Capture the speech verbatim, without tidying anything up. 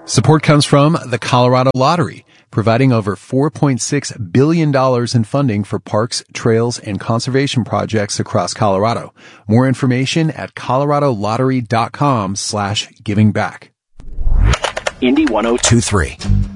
Support comes from the Colorado Lottery, providing over four point six billion dollars in funding for parks, trails, and conservation projects across Colorado. More information at coloradolottery.com slash giving back. Indy one oh two point three.